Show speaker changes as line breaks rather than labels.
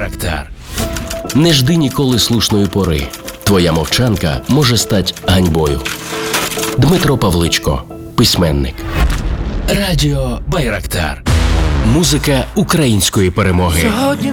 Байрактар. Не жди ніколи слушної пори. Твоя мовчанка може стати ганьбою. Дмитро Павличко, письменник. Радіо Байрактар. Музика української перемоги.